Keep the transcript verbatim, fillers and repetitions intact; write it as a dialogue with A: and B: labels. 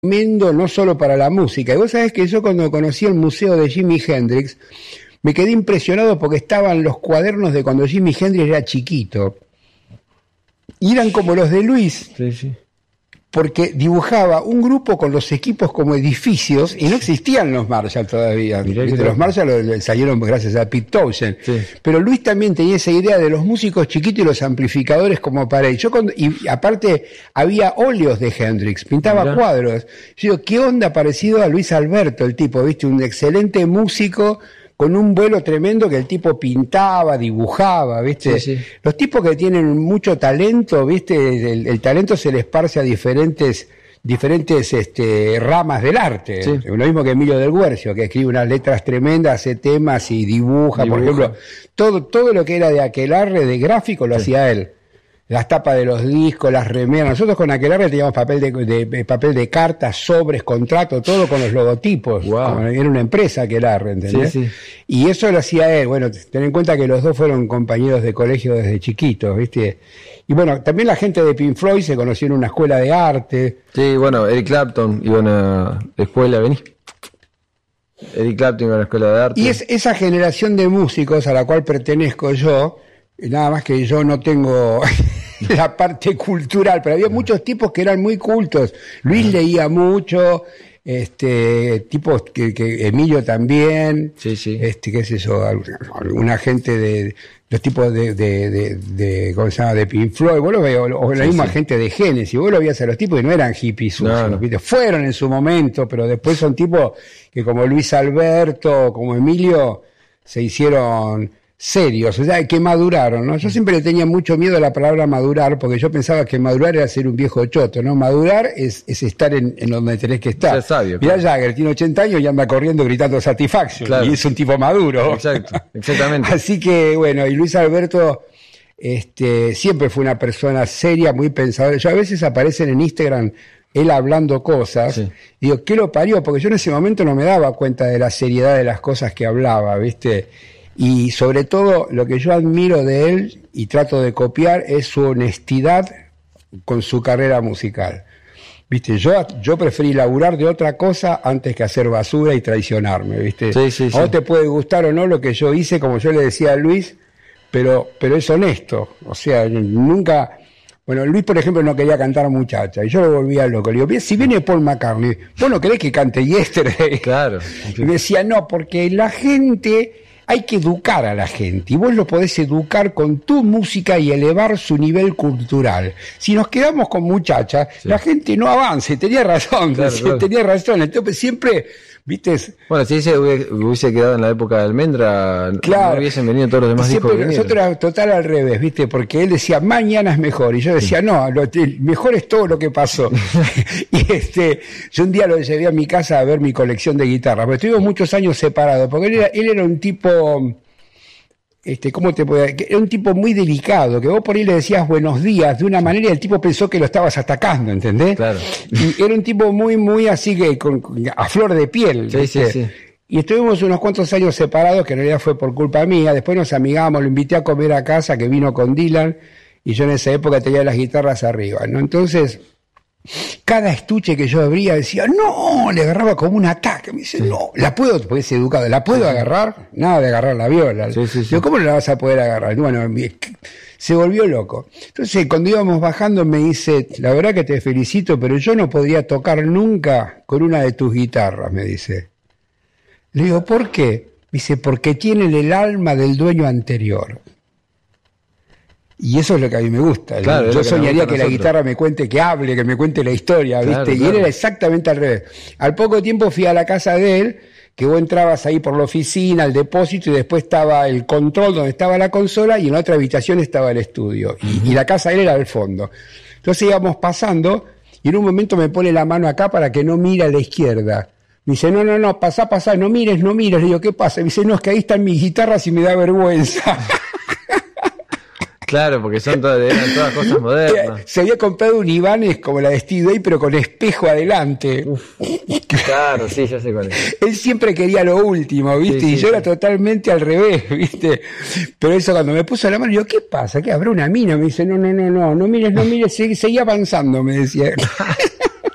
A: tremendo, no solo para la música. Y vos sabés que yo cuando conocí el museo de Jimi Hendrix, me quedé impresionado porque estaban los cuadernos de cuando Jimi Hendrix era chiquito. Y eran como los de Luis.
B: Sí, sí.
A: Porque dibujaba un grupo con los equipos como edificios y no existían los Marshall todavía. Los Marshall salieron gracias a Pete Townshend. Sí. Pero Luis también tenía esa idea de los músicos chiquitos y los amplificadores como pared. Yo cuando, y aparte había óleos de Hendrix, pintaba Mirá. cuadros. Yo digo, ¿qué onda parecido a Luis Alberto, el tipo? ¿Viste? Un excelente músico con un vuelo tremendo que el tipo pintaba, dibujaba, ¿viste? Sí, sí. Los tipos que tienen mucho talento, ¿viste? El, el talento se le esparce a diferentes, diferentes este, ramas del arte. Sí. Lo mismo que Emilio del Guercio, que escribe unas letras tremendas, hace temas y dibuja, dibuja. Por ejemplo, todo, todo lo que era de aquelarre, de gráfico, lo sí. hacía él. Las tapas de los discos, las remeras. Nosotros con aquelarre teníamos papel de, de, de papel de cartas, sobres, contratos, todo con los logotipos. Wow. Era una empresa aquelarre, ¿entendés? Sí, sí. Y eso lo hacía él. Bueno, ten en cuenta que los dos fueron compañeros de colegio desde chiquitos, ¿viste? Y bueno, también la gente de Pink Floyd se conoció en una escuela de arte.
B: Sí, bueno, Eric Clapton iba a una escuela, vení. Eric Clapton iba a una escuela de arte.
A: Y es esa generación de músicos a la cual pertenezco yo, nada más que yo no tengo la parte cultural, pero había muchos tipos que eran muy cultos. Luis uh-huh. leía mucho, este tipos que, que Emilio también,
B: sí, sí.
A: este qué sé yo, alguna gente de los tipos de, de, de, de ¿cómo se llama? De Pink Floyd, vos lo veías, o la sí, misma sí. gente de Genesis, vos lo veías a los tipos que no eran hippies sucios, no, no. ¿viste? Fueron en su momento, pero después son tipos que como Luis Alberto, como Emilio, se hicieron serios, o sea, que maduraron, ¿no? Yo siempre le tenía mucho miedo a la palabra madurar, porque yo pensaba que madurar era ser un viejo choto, ¿no? Madurar es, es estar en, en donde tenés que estar.
B: Es sabio,
A: Mirá
B: claro.
A: Jagger, tiene ochenta años y anda corriendo gritando Satisfaction, claro. y es un tipo maduro.
B: Exacto, exactamente.
A: Así que, bueno, y Luis Alberto este, siempre fue una persona seria, muy pensadora. Yo a veces aparecen en Instagram él hablando cosas, sí. y digo, ¿qué lo parió? Porque yo en ese momento no me daba cuenta de la seriedad de las cosas que hablaba, ¿viste? Y sobre todo lo que yo admiro de él y trato de copiar es su honestidad con su carrera musical. Viste, yo, yo preferí laburar de otra cosa antes que hacer basura y traicionarme, ¿viste?
B: Sí, sí, sí.
A: A vos te puede gustar o no lo que yo hice, como yo le decía a Luis, pero, pero es honesto. O sea, nunca... Bueno, Luis, por ejemplo, no quería cantar Muchacha, y yo lo volvía loco. Le digo, si viene Paul McCartney, ¿vos no querés que cante Yesterday?
B: Claro.
A: Y me decía, no, porque la gente... Hay que educar a la gente y vos lo podés educar con tu música y elevar su nivel cultural. Si nos quedamos con Muchacha, sí. la gente no avanza. Tenía razón, claro, claro. tenía razón. Entonces siempre, viste...
B: Bueno, si ese hubiese quedado en la época de Almendra,
A: claro.
B: no hubiesen venido todos los demás
A: siempre,
B: discos.
A: Nosotros era total al revés, viste, porque él decía, mañana es mejor. Y yo decía, sí. no, lo, mejor es todo lo que pasó. Y este, yo un día lo llevé a mi casa a ver mi colección de guitarras, porque estuvimos muchos años separados, porque él era, él era un tipo... Este, ¿cómo te puedo decir? Era un tipo muy delicado, que vos por ahí le decías buenos días de una manera y el tipo pensó que lo estabas atacando, ¿entendés?
B: Claro.
A: Y era un tipo muy, muy así que con, a flor de piel.
B: Sí, sí, sí.
A: Y estuvimos unos cuantos años separados, que en realidad fue por culpa mía. Después nos amigamos, lo invité a comer a casa, que vino con Dylan, y yo en esa época tenía las guitarras arriba, ¿no? Entonces, cada estuche que yo abría decía, no, le agarraba como un ataque. Me dice, sí. no, la puedo, porque es educado, ¿la puedo agarrar? Nada de agarrar la viola.
B: Sí, sí, sí.
A: Digo, ¿cómo la vas a poder agarrar? Bueno, se volvió loco. Entonces, cuando íbamos bajando, me dice, la verdad que te felicito, pero yo no podría tocar nunca con una de tus guitarras, me dice. Le digo, ¿por qué? Me dice, porque tienen el alma del dueño anterior. Y eso es lo que a mí me gusta.
B: Claro,
A: yo soñaría que, que la
B: nosotros.
A: guitarra me cuente, que hable, que me cuente la historia,
B: claro,
A: ¿viste?
B: Claro.
A: Y él era exactamente al revés. Al poco tiempo fui a la casa de él, que vos entrabas ahí por la oficina, al depósito, y después estaba el control donde estaba la consola, y en otra habitación estaba el estudio. Y, uh-huh. y la casa de él era al fondo. Entonces íbamos pasando, y en un momento me pone la mano acá para que no mire a la izquierda. Me dice, no, no, no, pasá, pasá, no mires, no mires. Le digo, ¿qué pasa? Me dice, no, es que ahí están mis guitarras y me da vergüenza.
B: Claro, porque son todas, eran todas cosas modernas.
A: Se había comprado un Ibanez como la de Steve Vai, pero con espejo adelante.
B: Uf, claro, sí, ya sé cuál es.
A: Él siempre quería lo último, ¿viste? Sí, sí, y yo sí. era totalmente al revés, ¿viste? Pero eso cuando me puso la mano, yo, ¿qué pasa? ¿Qué habrá una mina? Me dice, no, no, no, no, no mires, no mires, seguí, seguí avanzando, me decía.